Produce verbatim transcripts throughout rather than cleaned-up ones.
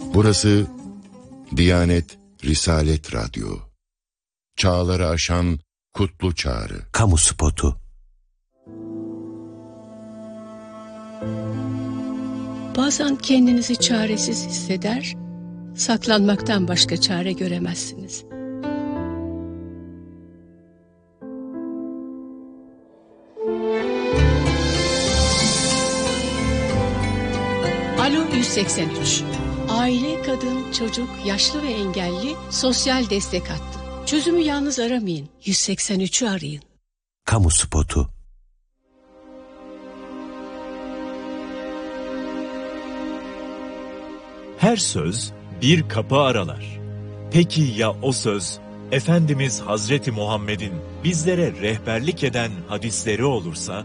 Burası Diyanet Risalet Radyo. Çağları aşan kutlu çağrı. Kamu spotu. Bazen kendinizi çaresiz hisseder, saklanmaktan başka çare göremezsiniz. Alo yüz seksen üç. Aile, kadın, çocuk, yaşlı ve engelli sosyal destek hattı. Çözümü yalnız aramayın. yüz seksen üçü arayın. Kamu spotu. Her söz bir kapı aralar. Peki ya o söz Efendimiz Hazreti Muhammed'in bizlere rehberlik eden hadisleri olursa?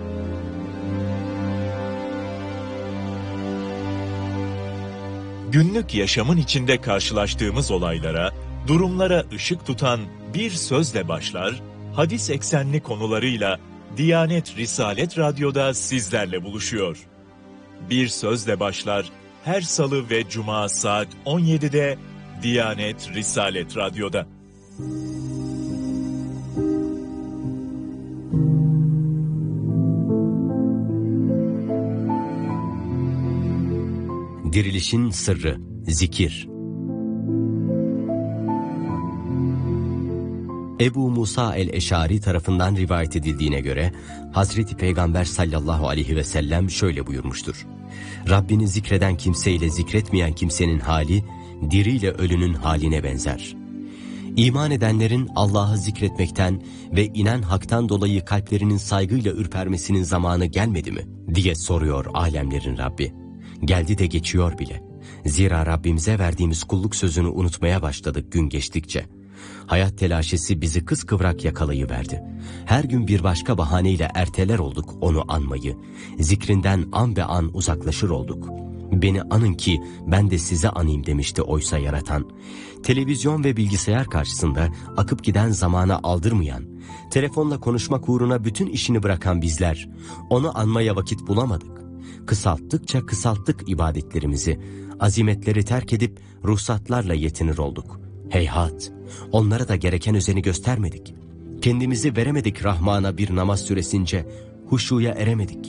Günlük yaşamın içinde karşılaştığımız olaylara, durumlara ışık tutan bir sözle başlar, hadis eksenli konularıyla Diyanet Risalet Radyo'da sizlerle buluşuyor. Bir sözle başlar, her salı ve cuma saat on yedide Diyanet Risalet Radyo'da. Dirilişin sırrı, zikir. Ebu Musa el-Eşari tarafından rivayet edildiğine göre Hazreti Peygamber sallallahu aleyhi ve sellem şöyle buyurmuştur: Rabbini zikreden kimseyle zikretmeyen kimsenin hali diriyle ölünün haline benzer. İman edenlerin Allah'ı zikretmekten ve inen haktan dolayı kalplerinin saygıyla ürpermesinin zamanı gelmedi mi diye soruyor alemlerin Rabbi. Geldi de geçiyor bile. Zira Rabbimize verdiğimiz kulluk sözünü unutmaya başladık gün geçtikçe. Hayat telaşesi bizi kıskıvrak yakalayıverdi. Her gün bir başka bahaneyle erteler olduk onu anmayı. Zikrinden an be an uzaklaşır olduk. Beni anın ki ben de size anayım demişti oysa yaratan. Televizyon ve bilgisayar karşısında akıp giden zamana aldırmayan, telefonla konuşmak uğruna bütün işini bırakan bizler, onu anmaya vakit bulamadık. Kısalttıkça kısalttık ibadetlerimizi, azimetleri terk edip ruhsatlarla yetinir olduk. Heyhat, onlara da gereken özeni göstermedik. Kendimizi veremedik Rahman'a bir namaz süresince, huşuya eremedik.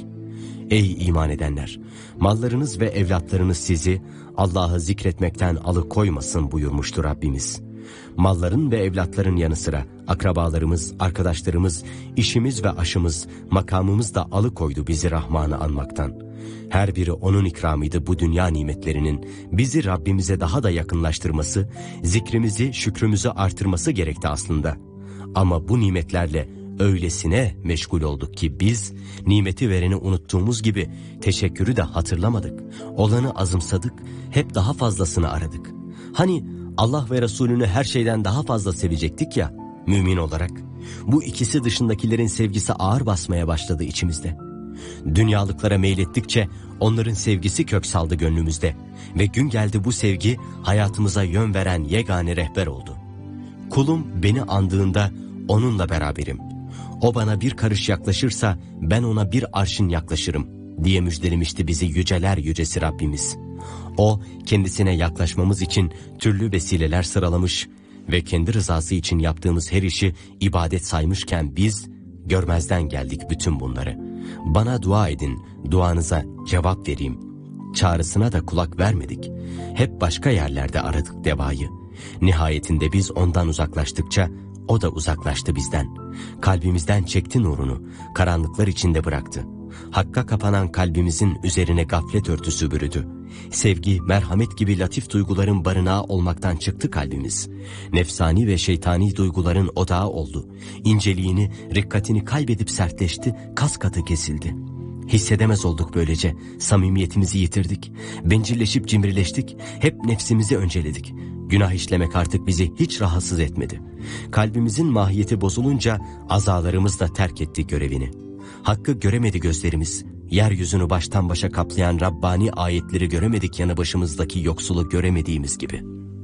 Ey iman edenler! Mallarınız ve evlatlarınız sizi Allah'ı zikretmekten alıkoymasın buyurmuştur Rabbimiz. Malların ve evlatların yanı sıra akrabalarımız, arkadaşlarımız, işimiz ve aşımız, makamımız da alıkoydu bizi Rahman'ı anmaktan. Her biri onun ikramıydı bu dünya nimetlerinin bizi Rabbimize daha da yakınlaştırması, zikrimizi, şükrümüzü artırması gerekti aslında. Ama bu nimetlerle öylesine meşgul olduk ki biz nimeti vereni unuttuğumuz gibi teşekkürü de hatırlamadık. Olanı azımsadık, hep daha fazlasını aradık. Hani Allah ve Resulünü her şeyden daha fazla sevecektik ya mümin olarak. Bu ikisi dışındakilerin sevgisi ağır basmaya başladı içimizde. Dünyalıklara meylettikçe onların sevgisi kök saldı gönlümüzde. Ve gün geldi bu sevgi hayatımıza yön veren yegane rehber oldu. Kulum beni andığında onunla beraberim. O bana bir karış yaklaşırsa ben ona bir arşın yaklaşırım diye müjdelemişti bizi yüceler yücesi Rabbimiz. O kendisine yaklaşmamız için türlü vesileler sıralamış ve kendi rızası için yaptığımız her işi ibadet saymışken biz görmezden geldik bütün bunları. Bana dua edin, duanıza cevap vereyim. Çağrısına da kulak vermedik. Hep başka yerlerde aradık devayı. Nihayetinde biz ondan uzaklaştıkça o da uzaklaştı bizden. Kalbimizden çekti nurunu, karanlıklar içinde bıraktı. Hakka kapanan kalbimizin üzerine gaflet örtüsü bürüdü. Sevgi, merhamet gibi latif duyguların barınağı olmaktan çıktı kalbimiz. Nefsani ve şeytani duyguların odağı oldu. İnceliğini, rikkatini kaybedip sertleşti, kas katı kesildi. Hissedemez olduk böylece, samimiyetimizi yitirdik. Bencilleşip cimrileştik, hep nefsimizi önceledik. Günah işlemek artık bizi hiç rahatsız etmedi. Kalbimizin mahiyeti bozulunca azalarımız da terk etti görevini. Hakkı göremedi gözlerimiz. Yeryüzünü baştan başa kaplayan Rabbani ayetleri göremedik yanı başımızdaki yoksulu göremediğimiz gibi.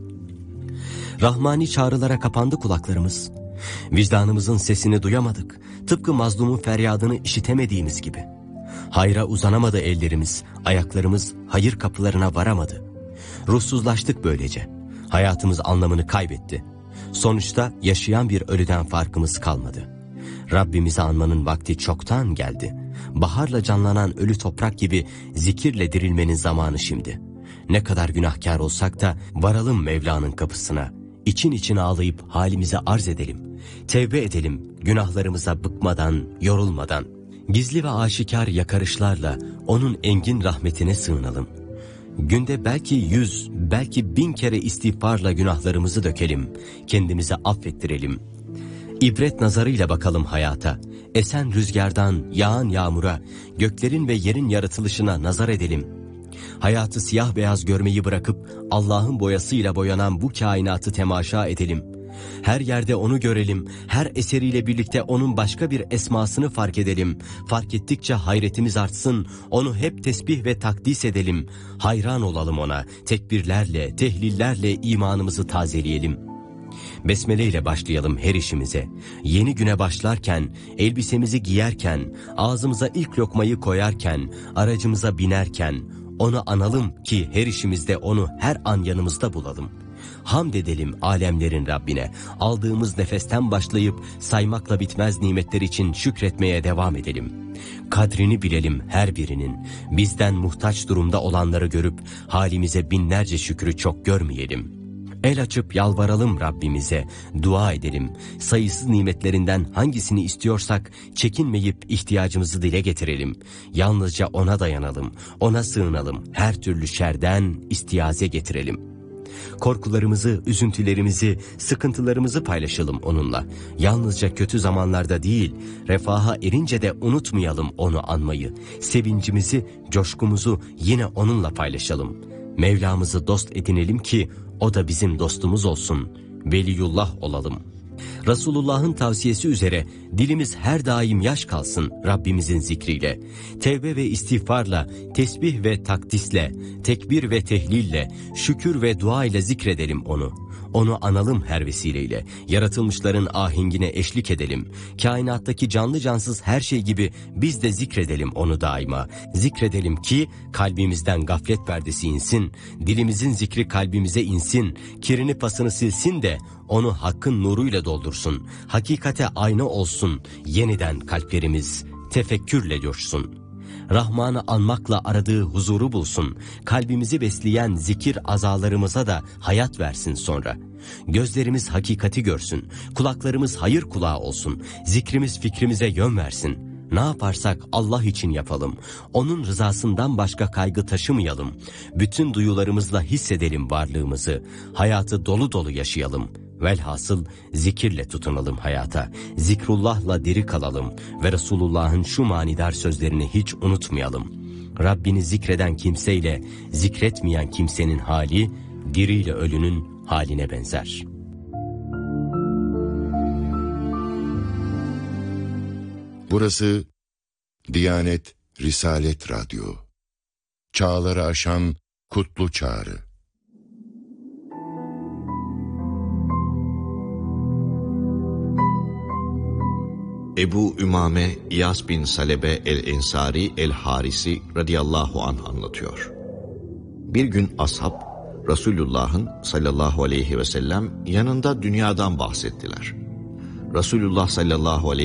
Rahmani çağrılara kapandı kulaklarımız. Vicdanımızın sesini duyamadık. Tıpkı mazlumun feryadını işitemediğimiz gibi. Hayra uzanamadı ellerimiz, ayaklarımız hayır kapılarına varamadı. Ruhsuzlaştık böylece. Hayatımız anlamını kaybetti. Sonuçta yaşayan bir ölüden farkımız kalmadı. Rabbimizi anmanın vakti çoktan geldi. Baharla canlanan ölü toprak gibi zikirle dirilmenin zamanı şimdi. Ne kadar günahkar olsak da varalım Mevla'nın kapısına. İçin için ağlayıp halimize arz edelim. Tevbe edelim günahlarımıza bıkmadan, yorulmadan. Gizli ve aşikar yakarışlarla onun engin rahmetine sığınalım. Günde belki yüz, belki bin kere istiğfarla günahlarımızı dökelim. Kendimize affettirelim. İbret nazarıyla bakalım hayata. Esen rüzgardan, yağan yağmura, göklerin ve yerin yaratılışına nazar edelim. Hayatı siyah beyaz görmeyi bırakıp Allah'ın boyasıyla boyanan bu kainatı temaşa edelim. Her yerde onu görelim, her eseriyle birlikte onun başka bir esmasını fark edelim. Fark ettikçe hayretimiz artsın, onu hep tesbih ve takdis edelim. Hayran olalım ona, tekbirlerle, tehlillerle imanımızı tazeleyelim. Besmele ile başlayalım her işimize. Yeni güne başlarken, elbisemizi giyerken, ağzımıza ilk lokmayı koyarken, aracımıza binerken, onu analım ki her işimizde onu her an yanımızda bulalım. Hamd edelim alemlerin Rabbine. Aldığımız nefesten başlayıp saymakla bitmez nimetler için şükretmeye devam edelim. Kadrini bilelim her birinin. Bizden muhtaç durumda olanları görüp halimize binlerce şükrü çok görmeyelim. El açıp yalvaralım Rabbimize, dua edelim. Sayısız nimetlerinden hangisini istiyorsak çekinmeyip ihtiyacımızı dile getirelim. Yalnızca ona dayanalım, ona sığınalım. Her türlü şerden istiaze getirelim. Korkularımızı, üzüntülerimizi, sıkıntılarımızı paylaşalım onunla. Yalnızca kötü zamanlarda değil, refaha erince de unutmayalım onu anmayı. Sevincimizi, coşkumuzu yine onunla paylaşalım. Mevlamızı dost edinelim ki o da bizim dostumuz olsun. Veliyullah olalım. Resulullah'ın tavsiyesi üzere dilimiz her daim yaş kalsın Rabbimizin zikriyle. Tevbe ve istiğfarla, tesbih ve takdisle, tekbir ve tehlille, şükür ve dua ile zikredelim onu. Onu analım her vesileyle. Yaratılmışların ahengine eşlik edelim. Kainattaki canlı cansız her şey gibi biz de zikredelim onu daima. Zikredelim ki kalbimizden gaflet perdesi insin. Dilimizin zikri kalbimize insin. Kirini pasını silsin de onu hakkın nuruyla doldursun. Hakikate ayna olsun. Yeniden kalplerimiz tefekkürle coşsun. Rahman'ı anmakla aradığı huzuru bulsun. Kalbimizi besleyen zikir azalarımıza da hayat versin sonra. Gözlerimiz hakikati görsün. Kulaklarımız hayır kulağı olsun. Zikrimiz fikrimize yön versin. Ne yaparsak Allah için yapalım. Onun rızasından başka kaygı taşımayalım. Bütün duyularımızla hissedelim varlığımızı. Hayatı dolu dolu yaşayalım. Velhasıl zikirle tutunalım hayata. Zikrullah'la diri kalalım ve Resulullah'ın şu manidar sözlerini hiç unutmayalım. Rabbini zikreden kimseyle zikretmeyen kimsenin hali diriyle ölünün haline benzer. Burası Diyanet Risalet Radyo. Çağları aşan kutlu çağrı. Ebu Ümame İyas bin Salebe el-Ensari el-Harisi radıyallahu anh anlatıyor. Bir gün ashab Resulullah'ın sallallahu aleyhi ve sellem yanında dünyadan bahsettiler. Resulullah sallallahu aleyhi